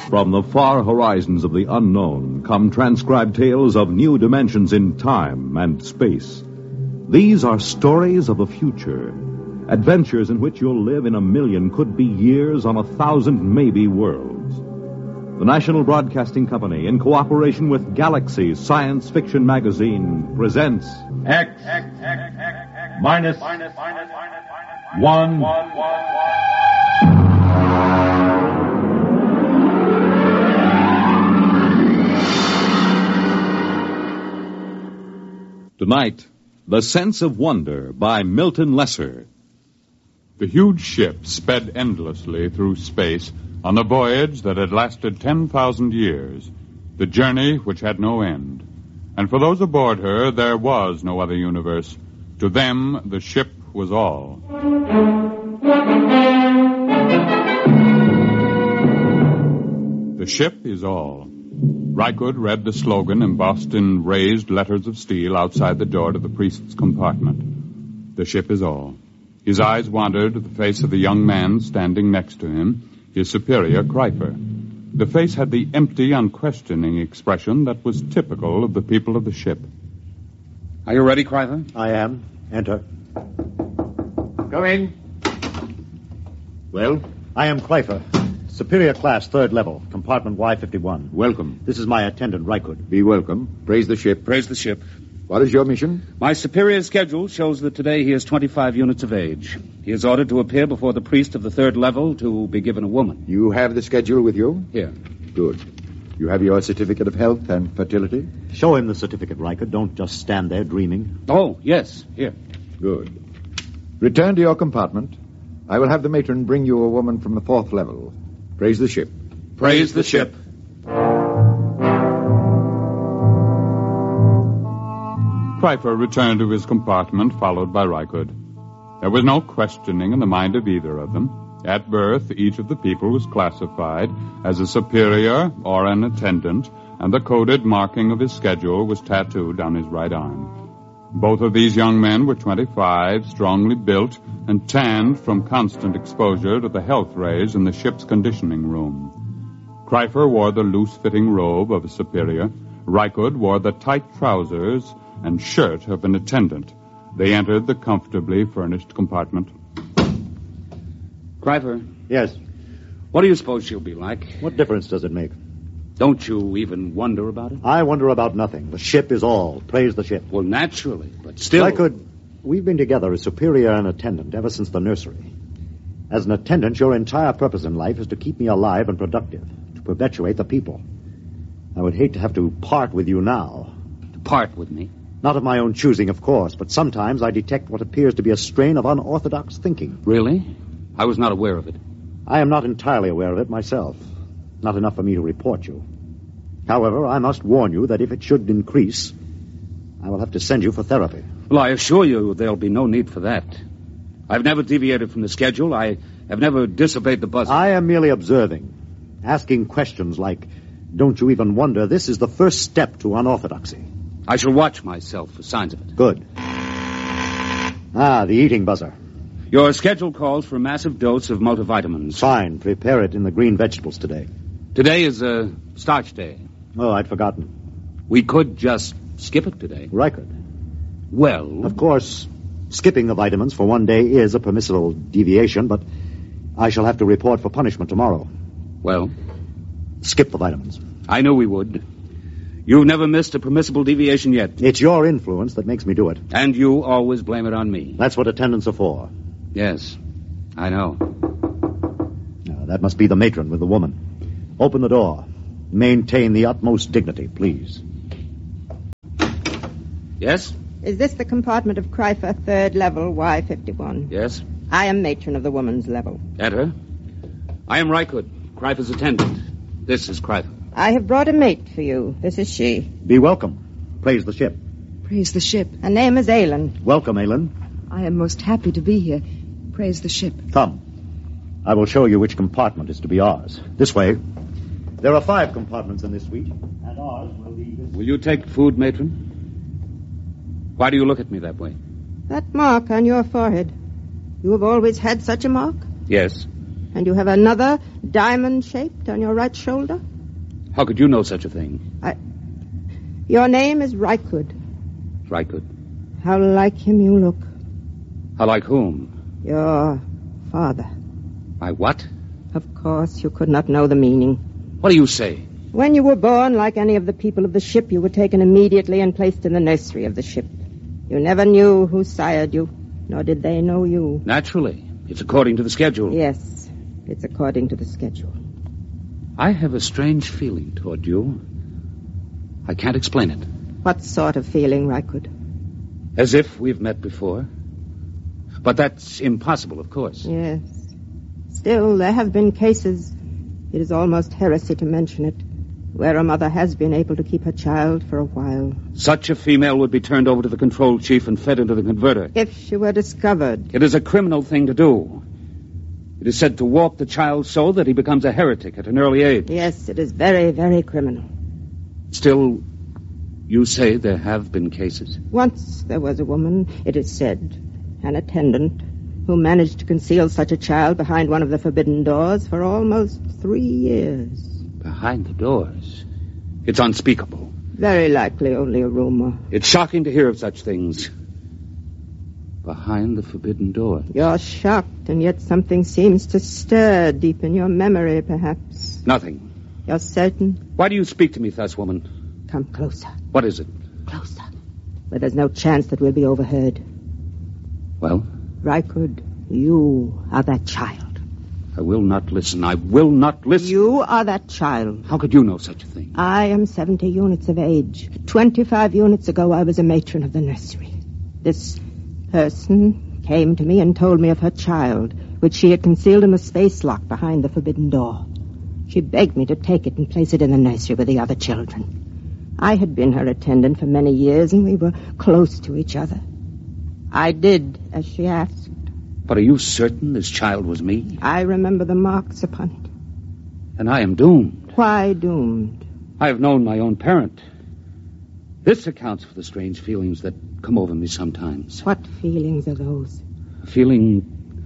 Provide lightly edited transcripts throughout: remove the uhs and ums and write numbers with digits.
From the far horizons of the unknown come transcribed tales of new dimensions in time and space. These are stories of the future, adventures in which you'll live in a million, could be years, on 1,000 maybe worlds. The National Broadcasting Company, in cooperation with Galaxy Science Fiction Magazine, presents X minus 1. Tonight, The Sense of Wonder by Milton Lesser. The huge ship sped endlessly through space on a voyage that had lasted 10,000 years, the journey which had no end. And for those aboard her, there was no other universe. To them, the ship was all. The ship is all. Rykud read the slogan embossed in raised letters of steel outside the door to the priest's compartment. The ship is all. His eyes wandered to the face of the young man standing next to him, his superior, Kreifer. The face had the empty, unquestioning expression that was typical of the people of the ship. Are you ready, Kreifer? I am. Enter. Come in. Well? I am Kreifer. Superior class, 3rd level, compartment Y51. Welcome. This is my attendant, Rykud. Be welcome. Praise the ship. Praise the ship. What is your mission? My superior's schedule shows that today he is 25 units of age. He is ordered to appear before the priest of the 3rd level to be given a woman. You have the schedule with you? Here. Good. You have your certificate of health and fertility? Show him the certificate, Rykud. Don't just stand there dreaming. Oh, yes. Here. Good. Return to your compartment. I will have the matron bring you a woman from the 4th level. Praise the ship. Praise the ship. Kreifer returned to his compartment, followed by Rykud. There was no questioning in the mind of either of them. At birth, each of the people was classified as a superior or an attendant, and the coded marking of his schedule was tattooed on his right arm. Both of these young men were 25, strongly built, and tanned from constant exposure to the health rays in the ship's conditioning room. Kreifer wore the loose-fitting robe of a superior. Rykud wore the tight trousers and shirt of an attendant. They entered the comfortably furnished compartment. Kreifer. Yes. What do you suppose she'll be like? What difference does it make? Don't you even wonder about it? I wonder about nothing. The ship is all. Praise the ship. Well, naturally, but still... We've been together as superior and attendant ever since the nursery. As an attendant, your entire purpose in life is to keep me alive and productive, to perpetuate the people. I would hate to have to part with you now. To part with me? Not of my own choosing, of course, but sometimes I detect what appears to be a strain of unorthodox thinking. Really? I was not aware of it. I am not entirely aware of it myself. Not enough for me to report you. However, I must warn you that if it should increase, I will have to send you for therapy. Well, I assure you there'll be no need for that. I've never deviated from the schedule. I have never disobeyed the buzzer. I am merely observing, asking questions like, don't you even wonder this is the first step to unorthodoxy? I shall watch myself for signs of it. Good. The eating buzzer. Your schedule calls for a massive dose of multivitamins. Fine. Prepare it in the green vegetables today. Today is a starch day. Oh, I'd forgotten. We could just skip it today. Rykud. Well... Of course, skipping the vitamins for one day is a permissible deviation, but I shall have to report for punishment tomorrow. Well? Skip the vitamins. I knew we would. You've never missed a permissible deviation yet. It's your influence that makes me do it. And you always blame it on me. That's what attendants are for. Yes, I know. That must be the matron with the woman. Open the door. Maintain the utmost dignity, please. Yes? Is this the compartment of Kreifer, 3rd level, Y51? Yes. I am matron of the woman's level. Enter. I am Rykud, Kreifer's attendant. This is Kreifer. I have brought a mate for you. This is she. Be welcome. Praise the ship. Praise the ship. Her name is Aylin. Welcome, Aylin. I am most happy to be here. Praise the ship. Come. I will show you which compartment is to be ours. This way. There are 5 compartments in this suite, and ours will be this... Will you take food, matron? Why do you look at me that way? That mark on your forehead. You have always had such a mark? Yes. And you have another diamond-shaped on your right shoulder? How could you know such a thing? Your name is Rykud. Rykud. How like him you look. How like whom? Your father. My what? Of course, you could not know the meaning. What do you say? When you were born, like any of the people of the ship, you were taken immediately and placed in the nursery of the ship. You never knew who sired you, nor did they know you. Naturally. It's according to the schedule. Yes, it's according to the schedule. I have a strange feeling toward you. I can't explain it. What sort of feeling, Rykud? As if we've met before. But that's impossible, of course. Yes. Still, there have been cases, it is almost heresy to mention it, where a mother has been able to keep her child for a while. Such a female would be turned over to the control chief and fed into the converter. If she were discovered. It is a criminal thing to do. It is said to warp the child so that he becomes a heretic at an early age. Yes, it is very, very criminal. Still, you say there have been cases? Once there was a woman, it is said, an attendant, who managed to conceal such a child behind one of the forbidden doors for almost 3 years. Behind the doors? It's unspeakable. Very likely only a rumor. It's shocking to hear of such things. Behind the forbidden doors. You're shocked, and yet something seems to stir deep in your memory, perhaps. Nothing. You're certain? Why do you speak to me thus, woman? Come closer. What is it? Closer. Where there's no chance that we'll be overheard. Well? Rykud, you are that child. I will not listen. I will not listen. You are that child. How could you know such a thing? I am 70 units of age. 25 units ago, I was a matron of the nursery. This person came to me and told me of her child, which she had concealed in the space lock behind the forbidden door. She begged me to take it and place it in the nursery with the other children. I had been her attendant for many years, and we were close to each other. I did as she asked. But are you certain this child was me? I remember the marks upon it. And I am doomed. Why doomed? I have known my own parent. This accounts for the strange feelings that come over me sometimes. What feelings are those? A feeling...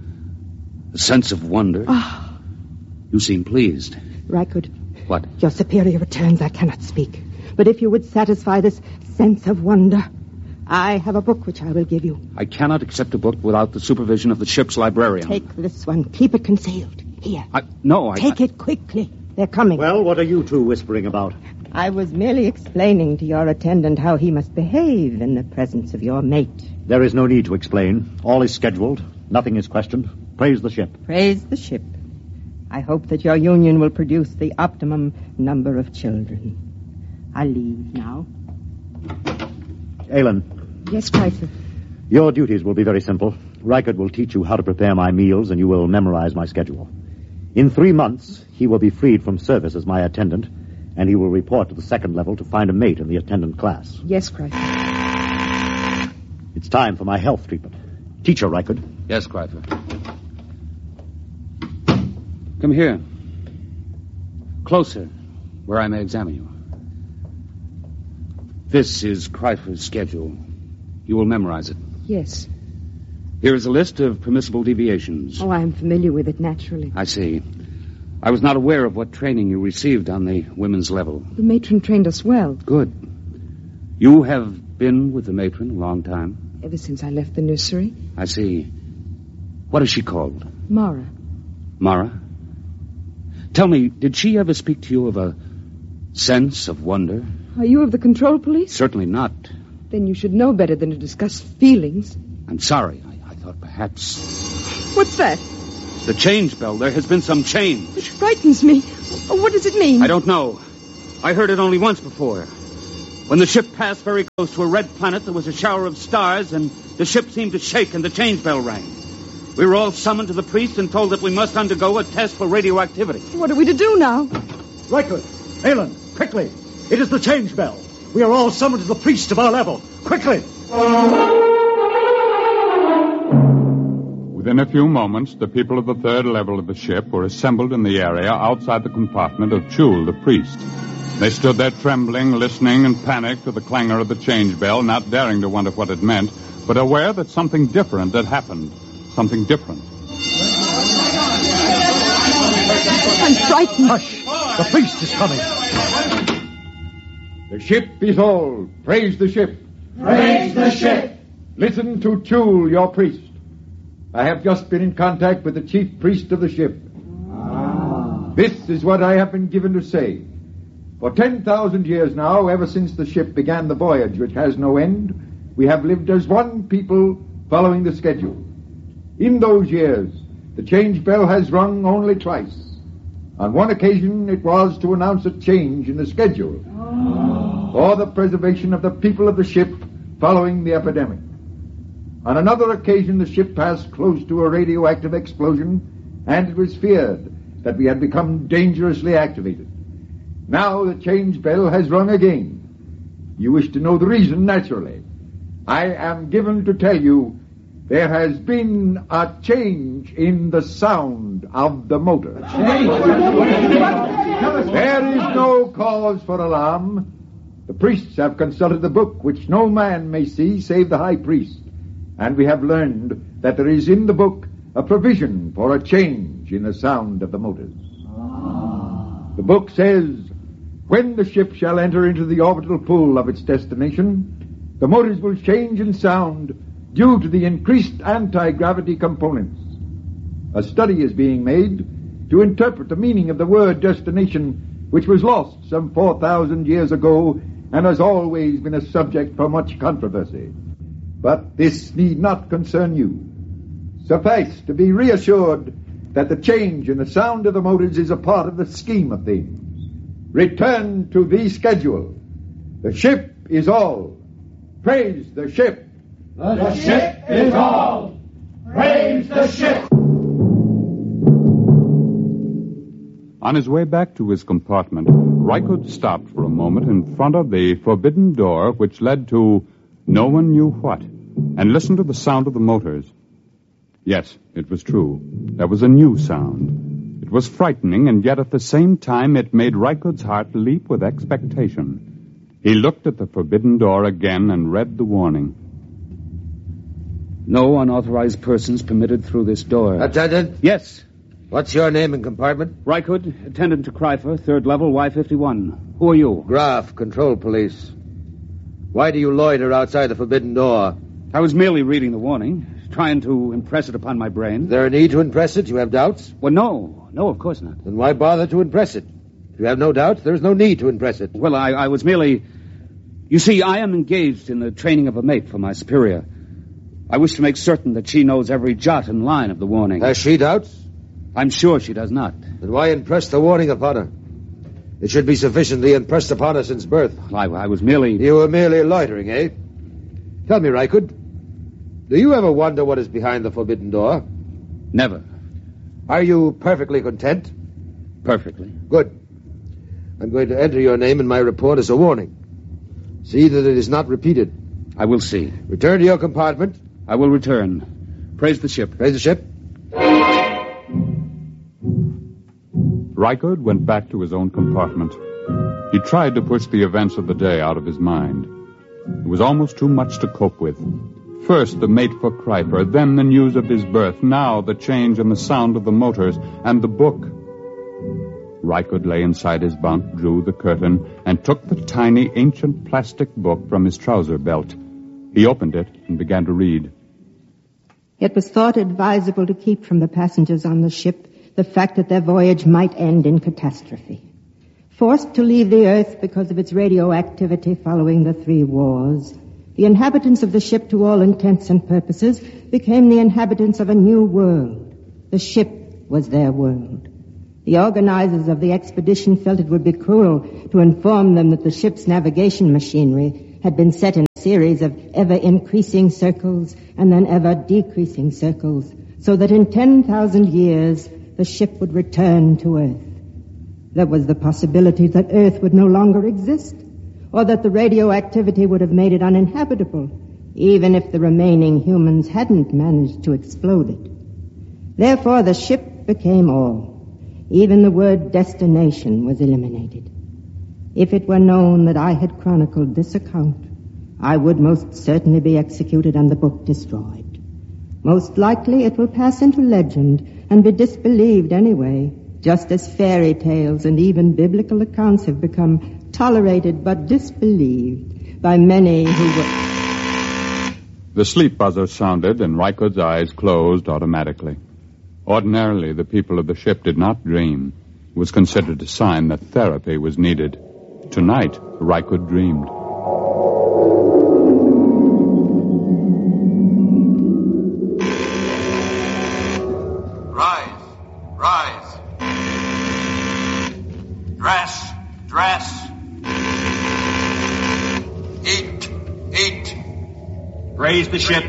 a sense of wonder. Oh. You seem pleased. Rykud. What? Your superior returns. I cannot speak. But if you would satisfy this sense of wonder, I have a book which I will give you. I cannot accept a book without the supervision of the ship's librarian. Take this one. Keep it concealed. Here. Take it quickly. They're coming. Well, what are you two whispering about? I was merely explaining to your attendant how he must behave in the presence of your mate. There is no need to explain. All is scheduled. Nothing is questioned. Praise the ship. Praise the ship. I hope that your union will produce the optimum number of children. I'll leave now. Aylin. Yes, Chrysler. Your duties will be very simple. Rykud will teach you how to prepare my meals, and you will memorize my schedule. In 3 months, he will be freed from service as my attendant, and he will report to the second level to find a mate in the attendant class. Yes, Chrysler. It's time for my health treatment. Teacher Rykud. Yes, Chrysler. Come here. Closer, where I may examine you. This is Chrysler's schedule. You will memorize it. Yes. Here is a list of permissible deviations. Oh, I'm familiar with it, naturally. I see. I was not aware of what training you received on the women's level. The matron trained us well. Good. You have been with the matron a long time? Ever since I left the nursery. I see. What is she called? Mara. Mara? Tell me, did she ever speak to you of a sense of wonder? Are you of the control police? Certainly not. Then you should know better than to discuss feelings. I'm sorry. I thought perhaps... What's that? The change bell. There has been some change. It frightens me. Oh, what does it mean? I don't know. I heard it only once before. When the ship passed very close to a red planet, there was a shower of stars, and the ship seemed to shake, and the change bell rang. We were all summoned to the priest and told that we must undergo a test for radioactivity. What are we to do now? Rykud, Aylin, quickly. It is the change bell. We are all summoned to the priest of our level. Quickly! Within a few moments, the people of the third level of the ship were assembled in the area outside the compartment of Chul, the priest. They stood there trembling, listening, and panicked to the clangor of the change bell, not daring to wonder what it meant, but aware that something different had happened. Something different. I'm frightened. Hush! The priest is coming. The ship is all. Praise the ship. Praise the ship. Listen to Chul, your priest. I have just been in contact with the chief priest of the ship. This is what I have been given to say. For 10,000 years now, ever since the ship began the voyage which has no end, we have lived as one people following the schedule. In those years, the change bell has rung only twice. On one occasion, it was to announce a change in the schedule for the preservation of the people of the ship following the epidemic. On another occasion, the ship passed close to a radioactive explosion, and it was feared that we had become dangerously activated. Now the change bell has rung again. You wish to know the reason, naturally. I am given to tell you there has been a change in the sound of the motor. There is no cause for alarm. The priests have consulted the book, which no man may see save the high priest. And we have learned that there is in the book a provision for a change in the sound of the motors. The book says, when the ship shall enter into the orbital pool of its destination, the motors will change in sound due to the increased anti-gravity components. A study is being made to interpret the meaning of the word destination, which was lost some 4,000 years ago and has always been a subject for much controversy. But this need not concern you. Suffice to be reassured that the change in the sound of the motors is a part of the scheme of things. Return to the schedule. The ship is all. Praise the ship. The ship is all. Praise the ship. On his way back to his compartment, Rykud stopped for a moment in front of the forbidden door which led to no one knew what, and listened to the sound of the motors. Yes, it was true. There was a new sound. It was frightening, and yet at the same time it made Rykud's heart leap with expectation. He looked at the forbidden door again and read the warning. No unauthorized persons permitted through this door. Attendant? Yes. What's your name and compartment? Rykud, attendant to Kryfer, third level, Y51. Who are you? Graf, control police. Why do you loiter outside the forbidden door? I was merely reading the warning, trying to impress it upon my brain. Is there a need to impress it? You have doubts? Well, no. No, of course not. Then why bother to impress it? If you have no doubts, there is no need to impress it. Well, I was merely... You see, I am engaged in the training of a mate for my superior. I wish to make certain that she knows every jot and line of the warning. Has she doubts? I'm sure she does not. Then why impress the warning upon her? It should be sufficiently impressed upon her since birth. I was merely... You were merely loitering, eh? Tell me, Rykud, do you ever wonder what is behind the forbidden door? Never. Are you perfectly content? Perfectly. Good. I'm going to enter your name in my report as a warning. See that it is not repeated. I will see. Return to your compartment. I will return. Praise the ship. Praise the ship. Rykud went back to his own compartment. He tried to push the events of the day out of his mind. It was almost too much to cope with. First, the mate for Kryper, then the news of his birth, now the change in the sound of the motors, and the book. Rykud lay inside his bunk, drew the curtain, and took the tiny, ancient plastic book from his trouser belt. He opened it and began to read. It was thought advisable to keep from the passengers on the ship the fact that their voyage might end in catastrophe. Forced to leave the Earth because of its radioactivity following the 3 wars, the inhabitants of the ship, to all intents and purposes, became the inhabitants of a new world. The ship was their world. The organizers of the expedition felt it would be cruel to inform them that the ship's navigation machinery had been set in a series of ever-increasing circles and then ever-decreasing circles, so that in 10,000 years the ship would return to Earth. There was the possibility that Earth would no longer exist, or that the radioactivity would have made it uninhabitable, even if the remaining humans hadn't managed to explode it. Therefore, the ship became all. Even the word destination was eliminated. If it were known that I had chronicled this account, I would most certainly be executed and the book destroyed. Most likely it will pass into legend and be disbelieved anyway, just as fairy tales and even biblical accounts have become tolerated but disbelieved by many who were... The sleep buzzer sounded, and Rycood's eyes closed automatically. Ordinarily, the people of the ship did not dream. It was considered a sign that therapy was needed. Tonight, Rycood dreamed. Rise. Dress. Eat. Raise the ship.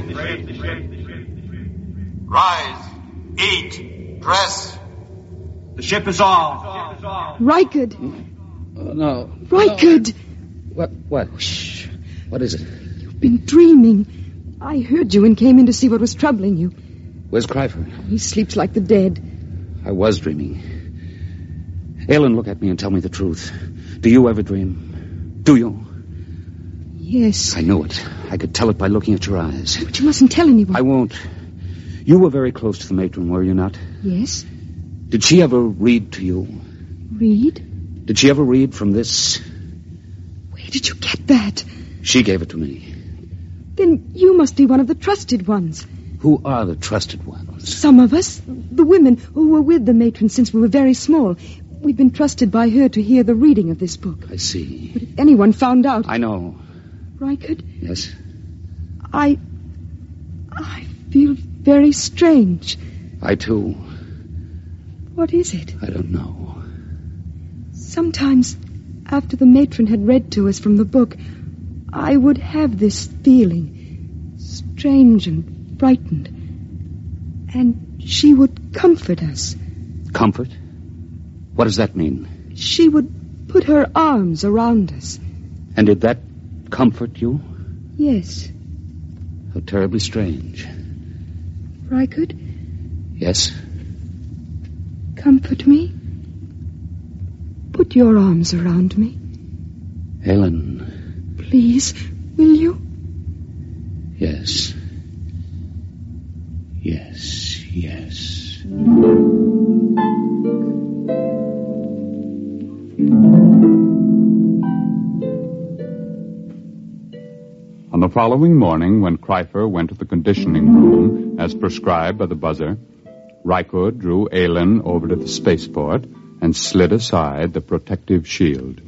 Rise. Eat. Dress. The ship is all. Rycood. No. Rycood. What? Shh. What is it? You've been dreaming. I heard you and came in to see what was troubling you. Where's Cryfer? He sleeps like the dead. I was dreaming. Aylin, look at me and tell me the truth. Do you ever dream? Do you? Yes. I knew it. I could tell it by looking at your eyes. But you mustn't tell anyone. I won't. You were very close to the matron, were you not? Yes. Did she ever read to you? Read? Did she ever read from this? Where did you get that? She gave it to me. Then you must be one of the trusted ones. Who are the trusted ones? Some of us, the women who were with the matron since we were very small. We've been trusted by her to hear the reading of this book. I see. But if anyone found out... I know. Rycood? Yes? I feel very strange. I, too. What is it? I don't know. Sometimes, after the matron had read to us from the book, I would have this feeling, strange and frightened. And she would comfort us. Comfort? What does that mean? She would put her arms around us. And did that comfort you? Yes. How terribly strange. Rycood? Yes? Comfort me. Put your arms around me. Aylin. Please, will you? Yes. Yes. On the following morning, when Cryfer went to the conditioning room, as prescribed by the buzzer, Rycood drew Aylin over to the spaceport and slid aside the protective shield.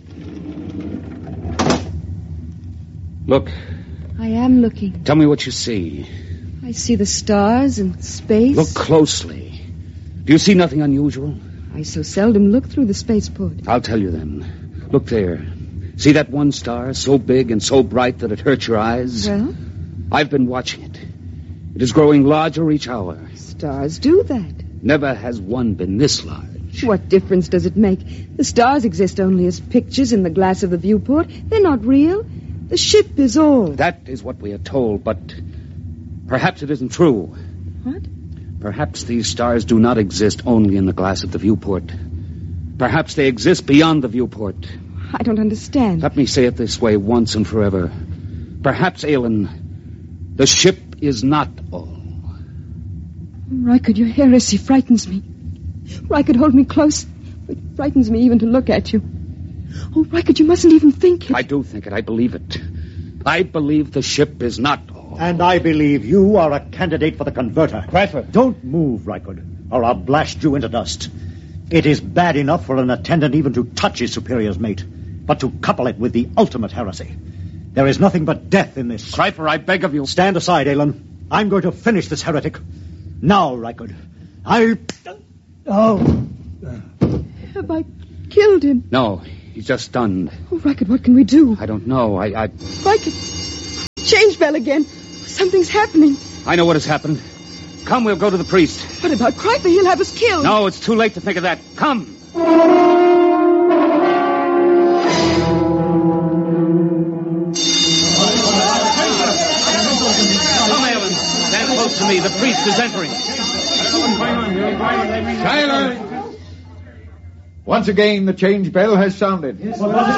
Look. I am looking. Tell me what you see. I see the stars and space. Look closely. Do you see nothing unusual? I so seldom look through the spaceport. I'll tell you then. Look there. See that one star, so big and so bright that it hurts your eyes? Well? I've been watching it. It is growing larger each hour. Stars do that. Never has one been this large. What difference does it make? The stars exist only as pictures in the glass of the viewport. They're not real. The ship is all. That is what we are told, but perhaps it isn't true. What? Perhaps these stars do not exist only in the glass of the viewport. Perhaps they exist beyond the viewport. I don't understand. Let me say it this way once and forever. Perhaps, Aylin, the ship is not all. Rycood, your heresy frightens me. Rycood, hold me close. It frightens me even to look at you. Oh, Rycood, you mustn't even think it. I do think it. I believe it. I believe the ship is not all. And I believe you are a candidate for the converter. Cryfer. Don't move, Rycood, or I'll blast you into dust. It is bad enough for an attendant even to touch his superior's mate, but to couple it with the ultimate heresy. There is nothing but death in this. Cryfer, I beg of you. Stand aside, Aylin. I'm going to finish this heretic. Now, Rycood. Have I killed him? No, he's just stunned. Oh, Rycood, what can we do? I don't know. Rycood, change bell again. Something's happening. I know what has happened. Come, we'll go to the priest. What about Cryfer? He'll have us killed. No, it's too late to think of that. Come. Close to me. The priest is entering. Silence! Once again, the change bell has sounded. There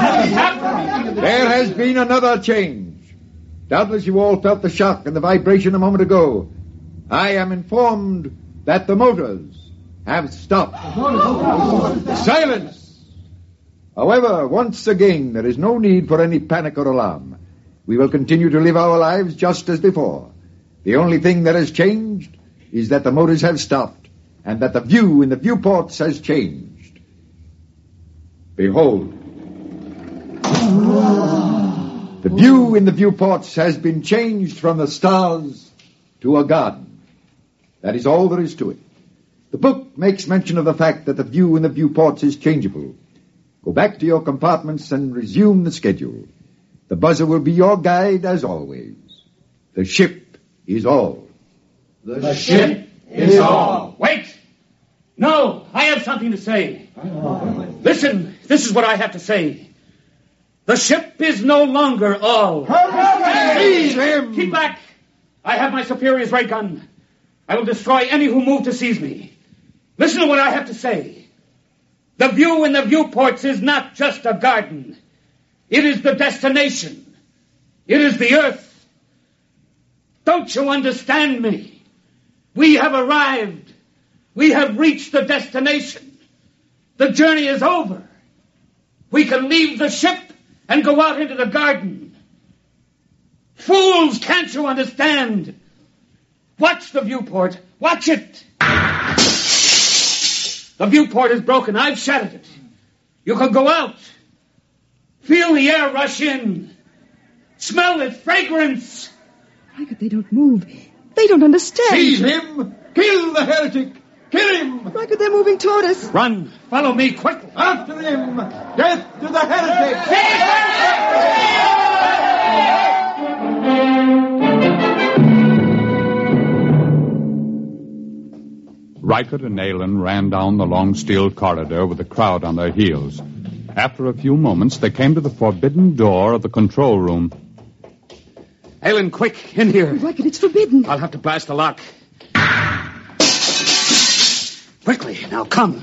has been another change. Doubtless you all felt the shock and the vibration a moment ago. I am informed that the motors, have stopped. Silence! However, once again, there is no need for any panic or alarm. We will continue to live our lives just as before. The only thing that has changed is that the motors have stopped and that the view in the viewports has changed. Behold. The view in the viewports has been changed from the stars to a garden. That is all there is to it. The book makes mention of the fact that the view in the viewports is changeable. Go back to your compartments and resume the schedule. The buzzer will be your guide as always. The ship is all. The ship is all. Wait! No, I have something to say. Listen, this is what I have to say. The ship is no longer all. Seize him! Keep back! I have my superior's ray gun. I will destroy any who move to seize me. Listen to what I have to say. The view in the viewports is not just a garden. It is the destination. It is the earth. Don't you understand me? We have arrived. We have reached the destination. The journey is over. We can leave the ship and go out into the garden. Fools, can't you understand? Watch the viewport. Watch it. The viewport is broken. I've shattered it. You can go out. Feel the air rush in. Smell its fragrance. Why could they don't move? They don't understand. Seize him! Kill the heretic! Kill him! Why could they're moving toward us? Run. Follow me quickly. After him! Death to the heretic! Reichert and Aylin ran down the long steel corridor with the crowd on their heels. After a few moments, they came to the forbidden door of the control room. Aylin, quick, in here. Reichert, it's forbidden. I'll have to blast the lock. Quickly, now come.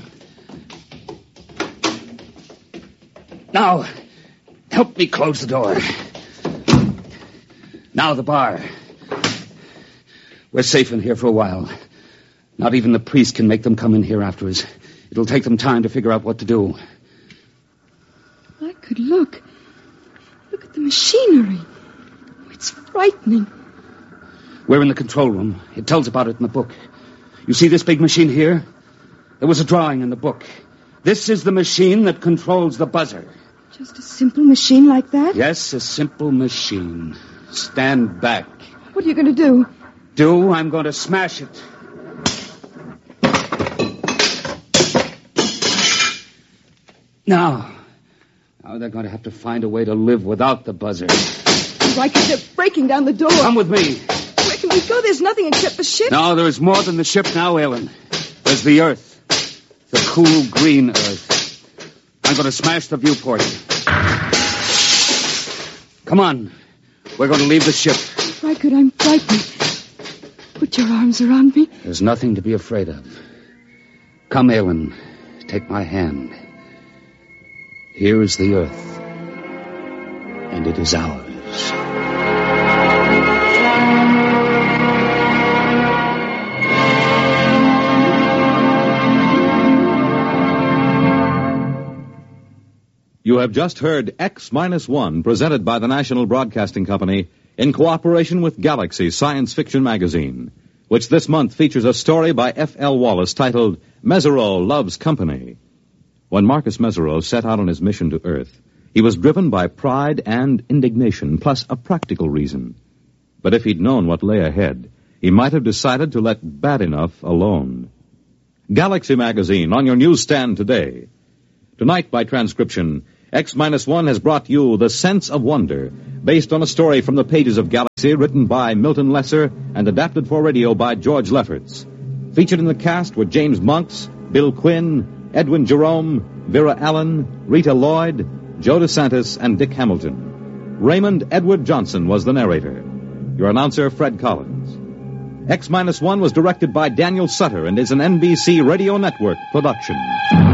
Now, help me close the door. Now the bar. We're safe in here for a while. Not even the priest can make them come in here after us. It'll take them time to figure out what to do. I could look. Look at the machinery. Oh, it's frightening. We're in the control room. It tells about it in the book. You see this big machine here? There was a drawing in the book. This is the machine that controls the buzzer. Just a simple machine like that? Yes, a simple machine. Stand back. What are you going to do? I'm going to smash it. Now they're going to have to find a way to live without the buzzer. Reichert, they're breaking down the door. Come with me. Where can we go? There's nothing except the ship. No, there is more than the ship now, Aylin. There's the earth. The cool green earth. I'm going to smash the viewport. Come on. We're going to leave the ship. Reichert, I'm frightened. Put your arms around me. There's nothing to be afraid of. Come, Aylin. Take my hand. Here is the earth, and it is ours. You have just heard X-1, presented by the National Broadcasting Company in cooperation with Galaxy Science Fiction Magazine, which this month features a story by F.L. Wallace titled Mesereau Loves Company. When Marcus Mesereau set out on his mission to Earth, he was driven by pride and indignation, plus a practical reason. But if he'd known what lay ahead, he might have decided to let bad enough alone. Galaxy Magazine on your newsstand today. Tonight, by transcription, X-1 has brought you The Sense of Wonder, based on a story from the pages of Galaxy written by Milton Lesser and adapted for radio by George Lefferts. Featured in the cast were James Monks, Bill Quinn, Edwin Jerome, Vera Allen, Rita Lloyd, Joe DeSantis, and Dick Hamilton. Raymond Edward Johnson was the narrator. Your announcer, Fred Collins. X-1 was directed by Daniel Sutter and is an NBC Radio Network production.